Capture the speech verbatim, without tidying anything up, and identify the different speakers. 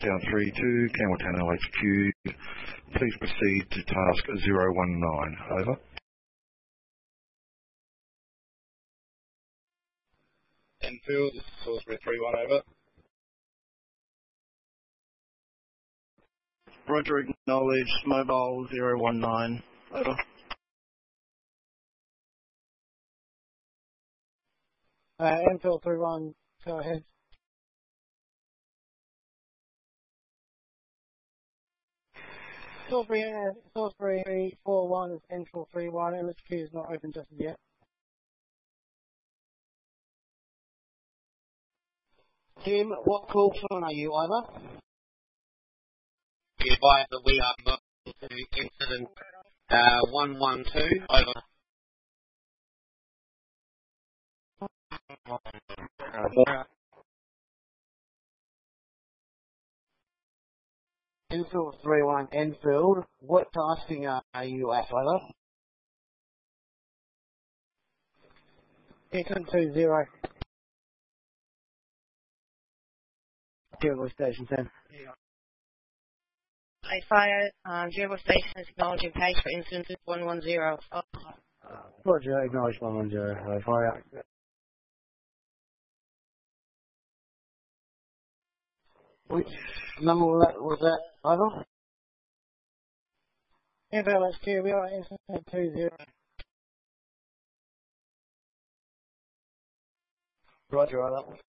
Speaker 1: Down three two, Campbelltown L H Q. Please proceed to task zero one nine. Over.
Speaker 2: Enfield, this is Salisbury three one, over.
Speaker 3: Roger, acknowledged. Mobile zero one nine. Over.
Speaker 4: Uh, Enfield three one, go ahead. Salisbury, uh, Salisbury three four one, Enfield three one, L H Q is not open just yet.
Speaker 5: Jim, what call phone are you, over?
Speaker 6: Be advised that we are moving to incident uh, one one two, over.
Speaker 5: Enfield three one, Enfield, what tasking are, are you at, over?
Speaker 4: Echo two zero.
Speaker 5: General Station ten.
Speaker 7: Hi, fire. Um, Gerbil Station is acknowledging page for incident one one zero. Oh.
Speaker 5: Roger, acknowledge one one zero. Hello, fire. Which number was that, was that, over?
Speaker 4: Enfield L H Q, we are at incident two zero.
Speaker 5: Roger, over.